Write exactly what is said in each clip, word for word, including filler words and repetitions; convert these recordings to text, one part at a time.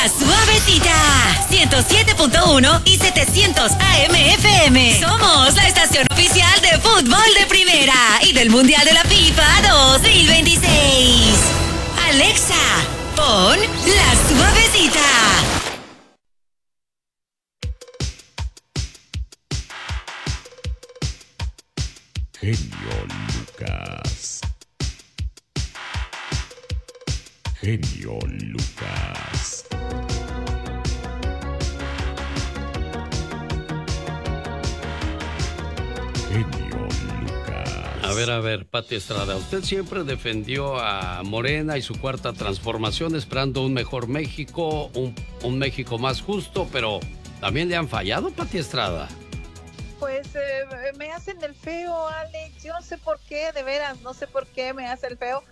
La Suavecita, ciento siete punto uno y setecientos A M F M. Somos la estación oficial de fútbol de primera y del Mundial de la FIFA dos mil veintiséis. Alexa, pon La Suavecita. Genio Lucas. Genio Lucas. Genio Lucas. A ver, a ver, Pati Estrada, usted siempre defendió a Morena y su cuarta transformación esperando un mejor México, un, un México más justo, pero ¿también le han fallado, Pati Estrada? Pues eh, me hacen el feo, Alex, yo no sé por qué, de veras, no sé por qué me hace el feo.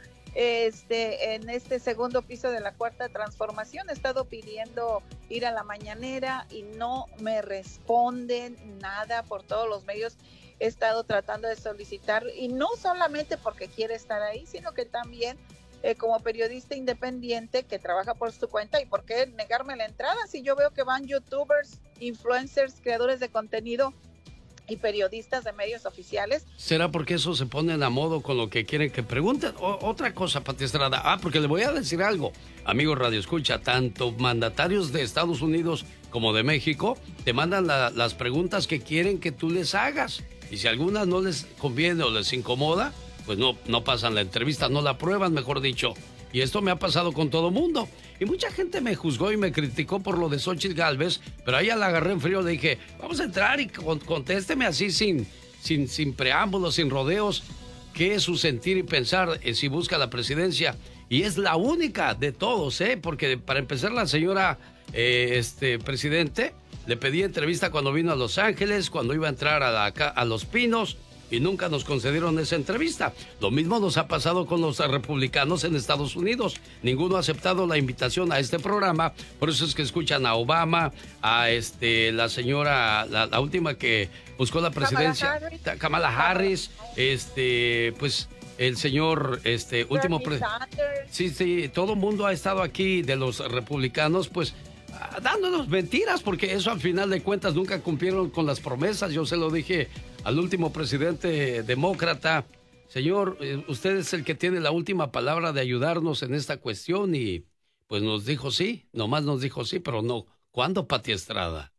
Este, en este segundo piso de la cuarta transformación he estado pidiendo ir a la mañanera y no me responden nada por todos los medios. He estado tratando de solicitar, y no solamente porque quiere estar ahí, sino que también eh, como periodista independiente que trabaja por su cuenta. ¿Y por qué negarme la entrada si yo veo que van youtubers, influencers, creadores de contenido y periodistas de medios oficiales? ¿Será porque eso se ponen a modo con lo que quieren que pregunten? O, otra cosa, Pati Estrada. Ah, porque le voy a decir algo. Amigo Radio Escucha, tanto mandatarios de Estados Unidos como de México te mandan la, las preguntas que quieren que tú les hagas. Y si algunas no les conviene o les incomoda, pues no, no pasan la entrevista, no la aprueban, mejor dicho. Y esto me ha pasado con todo mundo. Y mucha gente me juzgó y me criticó por lo de Xóchitl Gálvez, pero a ella la agarré en frío, le dije, vamos a entrar y contésteme así sin, sin, sin preámbulos, sin rodeos, qué es su sentir y pensar eh, si busca la presidencia. Y es la única de todos, ¿eh? Porque para empezar la señora eh, este, presidente le pedí entrevista cuando vino a Los Ángeles, cuando iba a entrar a, la, a Los Pinos, y nunca nos concedieron esa entrevista. Lo mismo nos ha pasado con los republicanos en Estados Unidos. Ninguno ha aceptado la invitación a este programa. Por eso es que escuchan a Obama, a este la señora, la, la última que buscó la presidencia, Kamala Harris, Kamala Harris este, pues el señor, este último pre- sí, sí, todo el mundo ha estado aquí de los republicanos, pues dándonos mentiras, porque eso al final de cuentas nunca cumplieron con las promesas. Yo se lo dije al último presidente demócrata, señor, usted es el que tiene la última palabra de ayudarnos en esta cuestión, y pues nos dijo sí, nomás nos dijo sí, pero no. ¿Cuándo, Pati Estrada?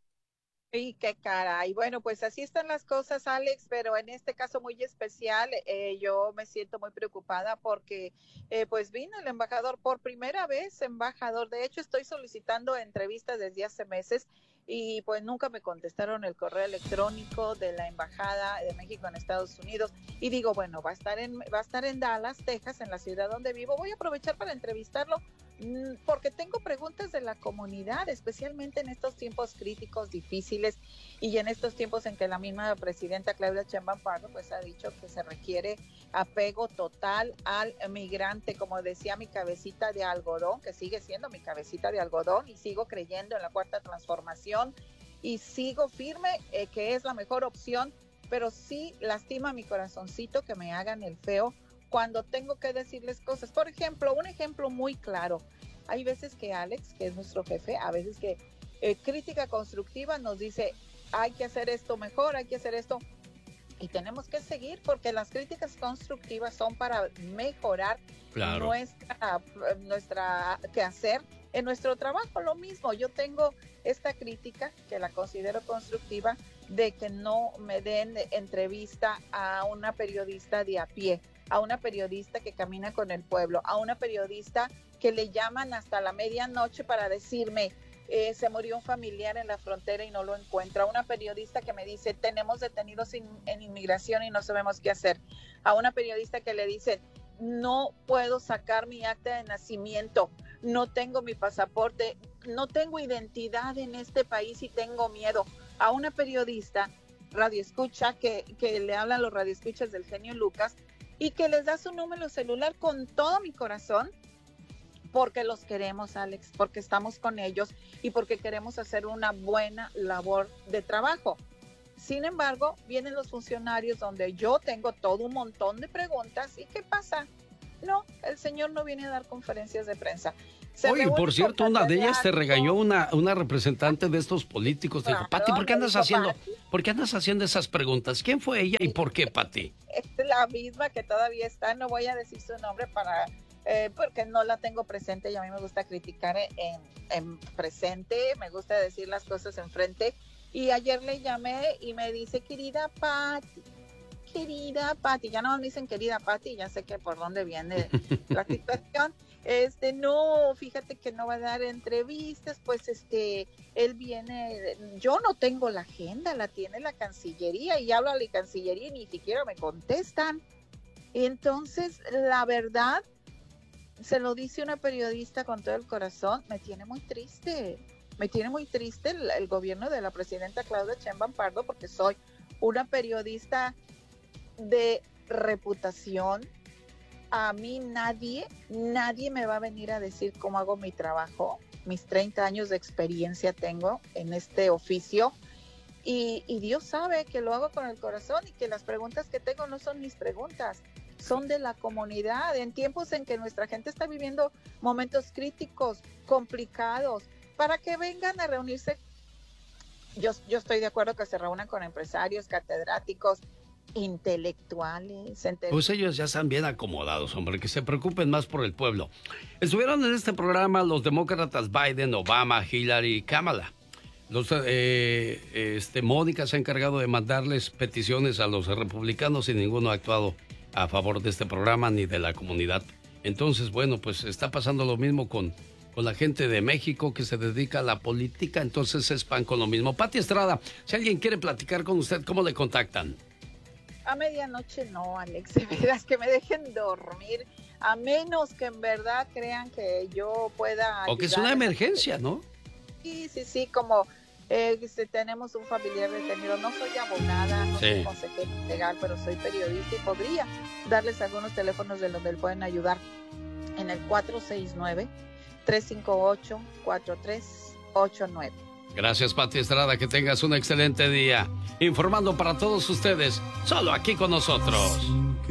Y qué caray. Bueno, pues así están las cosas, Alex, pero en este caso muy especial, eh, yo me siento muy preocupada porque eh, pues vino el embajador por primera vez, embajador. De hecho, estoy solicitando entrevistas desde hace meses y pues nunca me contestaron el correo electrónico de la Embajada de México en Estados Unidos. Y digo, bueno, va a estar en, va a estar en Dallas, Texas, en la ciudad donde vivo. Voy a aprovechar para entrevistarlo porque tengo preguntas de la comunidad, especialmente en estos tiempos críticos, difíciles, y en estos tiempos en que la misma presidenta Claudia Sheinbaum Pardo pues ha dicho que se requiere apego total al migrante. Como decía mi cabecita de algodón, que sigue siendo mi cabecita de algodón, y sigo creyendo en la cuarta transformación y sigo firme eh, que es la mejor opción, pero sí lastima mi corazoncito que me hagan el feo cuando tengo que decirles cosas. Por ejemplo, un ejemplo muy claro, hay veces que Alex, que es nuestro jefe, a veces que eh, crítica constructiva nos dice, hay que hacer esto mejor, hay que hacer esto, y tenemos que seguir, porque las críticas constructivas son para mejorar claro. nuestra, nuestra quehacer en nuestro trabajo. Lo mismo, yo tengo esta crítica, que la considero constructiva, de que no me den entrevista a una periodista de a pie, a una periodista que camina con el pueblo, a una periodista que le llaman hasta la medianoche para decirme, eh, se murió un familiar en la frontera y no lo encuentra, a una periodista que me dice, tenemos detenidos in, en inmigración y no sabemos qué hacer, a una periodista que le dice, no puedo sacar mi acta de nacimiento, no tengo mi pasaporte, no tengo identidad en este país y tengo miedo, a una periodista radioescucha que, que le hablan los radioescuchas del genio Lucas y que les da su número celular con todo mi corazón, porque los queremos, Alex, porque estamos con ellos y porque queremos hacer una buena labor de trabajo. Sin embargo, vienen los funcionarios donde yo tengo todo un montón de preguntas, ¿y qué pasa? No, el señor no viene a dar conferencias de prensa. Se Oye, reúne por cierto, con una de ellas te catedráticos. regañó una, una representante de estos políticos. Te dijo, Claro, Pati, ¿por qué me andas dijo, haciendo, "Pati". ¿por qué andas haciendo esas preguntas? ¿Quién fue ella y por qué, Pati? Es la misma que todavía está, no voy a decir su nombre para eh, porque no la tengo presente y a mí me gusta criticar en, en presente, me gusta decir las cosas enfrente. Y ayer le llamé y me dice, querida Pati, querida Pati, ya no me dicen querida Pati, ya sé que por dónde viene la situación. Este, no, fíjate que no va a dar entrevistas, pues este, él viene, yo no tengo la agenda, la tiene la Cancillería y hablo a la Cancillería y ni siquiera me contestan. Entonces, la verdad, se lo dice una periodista con todo el corazón, me tiene muy triste, me tiene muy triste el, el gobierno de la presidenta Claudia Sheinbaum Pardo, porque soy una periodista de reputación. A mí nadie, nadie me va a venir a decir cómo hago mi trabajo. Mis treinta años de experiencia tengo en este oficio y, y Dios sabe que lo hago con el corazón y que las preguntas que tengo no son mis preguntas, son de la comunidad. En tiempos en que nuestra gente está viviendo momentos críticos, complicados, para que vengan a reunirse. Yo, yo estoy de acuerdo que se reúnan con empresarios, catedráticos, intelectuales. Pues ellos ya están bien acomodados, hombre, que se preocupen más por el pueblo. Estuvieron en este programa los demócratas Biden, Obama, Hillary y Kamala. Los, eh, este, Mónica se ha encargado de mandarles peticiones a los republicanos y ninguno ha actuado a favor de este programa ni de la comunidad. Entonces, bueno, pues está pasando lo mismo con, con la gente de México que se dedica a la política, entonces es pan con lo mismo. Pati Estrada, si alguien quiere platicar con usted, ¿cómo le contactan? A medianoche no, Alex, de veras que me dejen dormir, a menos que en verdad crean que yo pueda O que es una emergencia, ¿no? Sí, sí, sí, como eh, este, tenemos un familiar detenido. No soy abogada, no Sí. soy consejera legal, pero soy periodista y podría darles algunos teléfonos de donde pueden ayudar en el cuatro seis nueve, tres cinco ocho, cuatro tres ocho nueve. Gracias, Pati Estrada, que tengas un excelente día. Informando para todos ustedes, solo aquí con nosotros.